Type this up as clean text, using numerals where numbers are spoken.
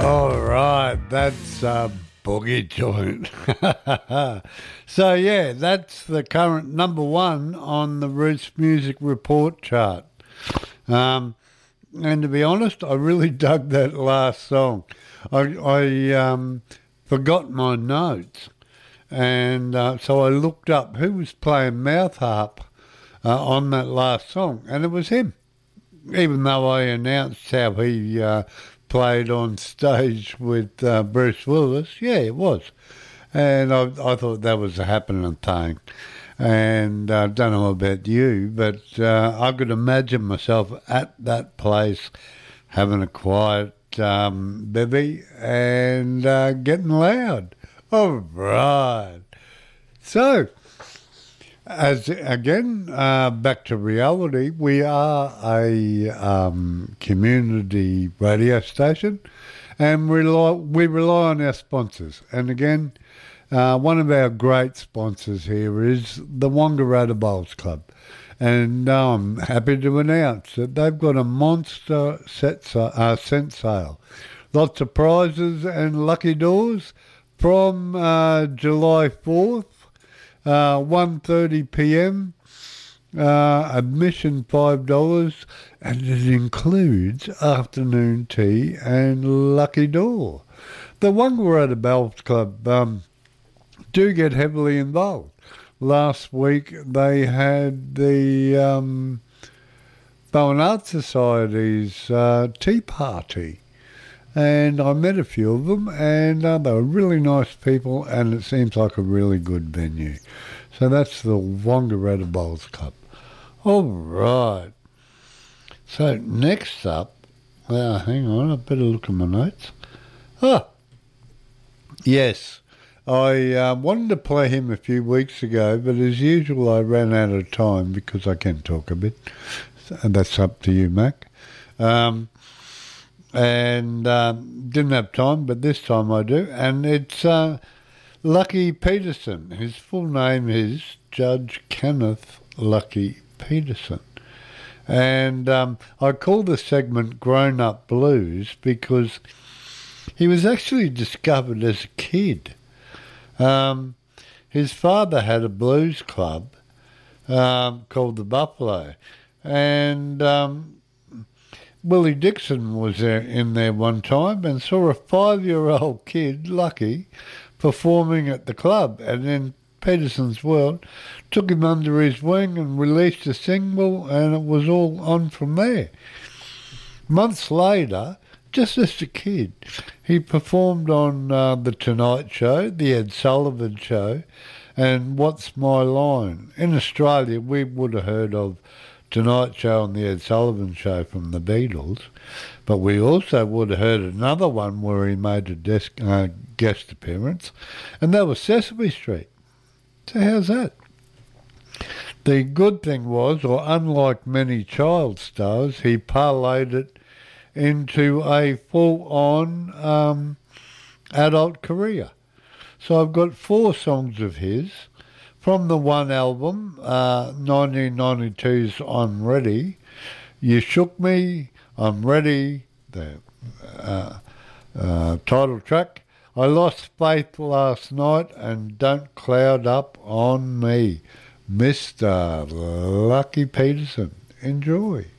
All right, that's a boogie joint. So, yeah, that's the current number one on the Roots Music Report chart. And to be honest, I really dug that last song. I forgot my notes, and so I looked up who was playing mouth harp on that last song, and it was him. Even though I announced how he played on stage with Bruce Willis, yeah, it was. And I thought that was a happening thing. And I don't know about you, but I could imagine myself at that place having a quiet bevy and getting loud. All right. So, as again, back to reality, we are a community radio station, and we rely on our sponsors. And again, one of our great sponsors here is the Wangaratta Bowls Club. And I'm happy to announce that they've got a monster scent sale. Lots of prizes and lucky doors from July 4th, 1:30 p.m. Admission $5, and it includes afternoon tea and lucky door. The Wangaratta Bowls Club do get heavily involved. Last week they had the Bow and Art Society's tea party, and I met a few of them, and they were really nice people, and it seems like a really good venue. So that's the Wangaratta Bowls Club. All right. So next up, hang on, I better look at my notes. Yes. I wanted to play him a few weeks ago, but as usual I ran out of time because I can talk a bit. And that's up to you, Mac. And didn't have time, but this time I do. And it's Lucky Peterson. His full name is Judge Kenneth Lucky Peterson. And I call the segment Grown Up Blues because he was actually discovered as a kid. His father had a blues club called the Buffalo, and Willie Dixon was in there one time and saw a 5-year-old kid, Lucky, performing at the club, and in Peterson's world took him under his wing and released a single, and it was all on from there. Months later, just as a kid, he performed on The Tonight Show, The Ed Sullivan Show, and What's My Line. In Australia, we would have heard of Tonight Show and The Ed Sullivan Show from the Beatles, but we also would have heard another one where he made a guest appearance, and that was Sesame Street. So how's that? The good thing was, or unlike many child stars, he parlayed it into a full-on adult career. So I've got 4 songs of his from the one album, 1992's I'm Ready, You Shook Me, I'm Ready, the title track, I Lost Faith Last Night, and Don't Cloud Up on Me. Mr. Lucky Peterson. Enjoy.